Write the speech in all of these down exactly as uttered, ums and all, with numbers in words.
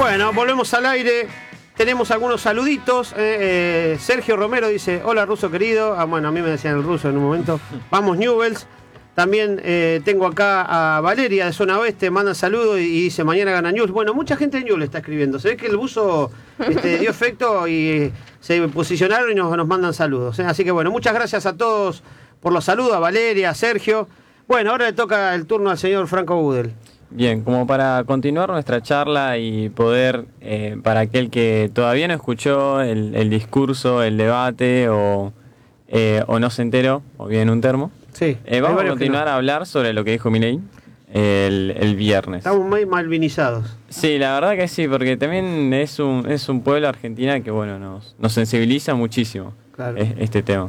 Bueno, volvemos al aire. Tenemos algunos saluditos. Eh, eh, Sergio Romero dice: hola, ruso querido. Ah, bueno, a mí me decían el ruso en un momento. Vamos, Newells. También eh, tengo acá a Valeria de Zona Oeste, manda saludos y, y dice: mañana gana Newell's. Bueno, mucha gente de Newell's está escribiendo. Se ve que el buzo este, dio efecto y se posicionaron y nos, nos mandan saludos. ¿eh? Así que bueno, muchas gracias a todos por los saludos, a Valeria, a Sergio. Bueno, ahora le toca el turno al señor Franco Gudel. Bien, como para continuar nuestra charla y poder, eh, para aquel que todavía no escuchó el, el discurso, el debate o, eh, o no se enteró, o bien un termo, sí, eh, vamos a continuar no. a hablar sobre lo que dijo Milei el, el viernes. Estamos muy malvinizados. Sí, la verdad que sí, porque también es un, es un pueblo Argentina que bueno nos, nos sensibiliza muchísimo, claro, este tema.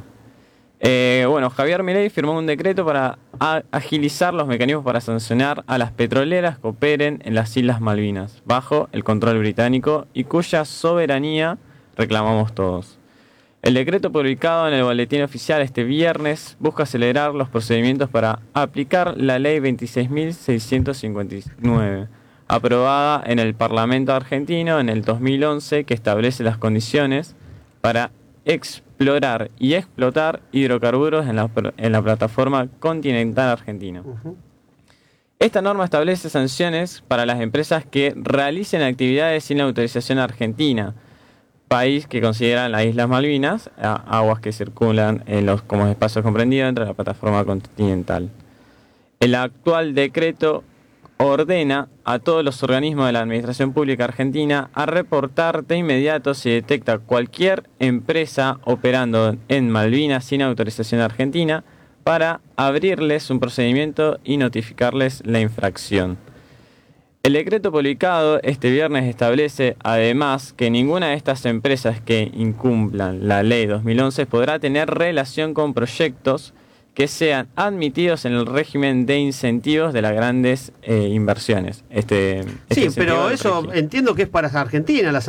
Eh, bueno, Javier Milei firmó un decreto para a- agilizar los mecanismos para sancionar a las petroleras que operen en las Islas Malvinas, bajo el control británico y cuya soberanía reclamamos todos. El decreto publicado en el Boletín Oficial este viernes busca acelerar los procedimientos para aplicar la Ley veintiséis mil seiscientos cincuenta y nueve, aprobada en el Parlamento argentino en el dos mil once, que establece las condiciones para explorar y explotar hidrocarburos en la, en la plataforma continental argentina. Uh-huh. Esta norma establece sanciones para las empresas que realicen actividades sin la autorización argentina, país que consideran las Islas Malvinas, aguas que circulan en los, como espacios comprendidos entre la plataforma continental. El actual decreto ordena a todos los organismos de la Administración Pública Argentina a reportar de inmediato si detecta cualquier empresa operando en Malvinas sin autorización argentina para abrirles un procedimiento y notificarles la infracción. El decreto publicado este viernes establece además que ninguna de estas empresas que incumplan la Ley dos mil once podrá tener relación con proyectos que sean admitidos en el régimen de incentivos de las grandes eh, inversiones. Este, este sí, pero eso entiendo que es para Argentina, las